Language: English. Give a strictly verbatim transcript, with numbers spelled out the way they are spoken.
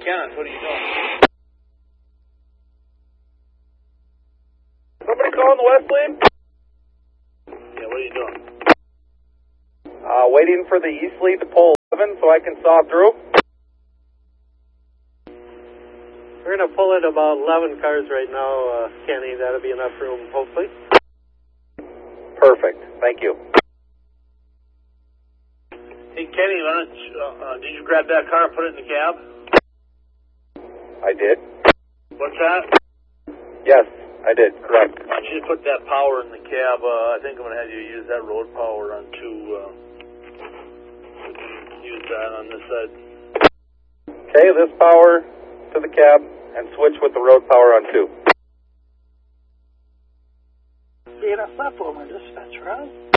Kenneth, what are you doing? Somebody calling the West Lane? Yeah, what are you doing? Uh, waiting for the East Lead to pull eleven so I can saw through. We're going to pull in about eleven cars right now, uh, Kenny. That'll be enough room, hopefully. Perfect. Thank you. Hey, Kenny, why don't you, uh, uh, did you grab that car and put it in the cab? I did. What's that? Yes, I did. Correct. Why don't you just put that power in the cab? Uh, I think I'm going to have you use that road power on two. Uh, use that on this side. Okay, this power to the cab and switch with the road power on two. Being a platform, dispatch, right?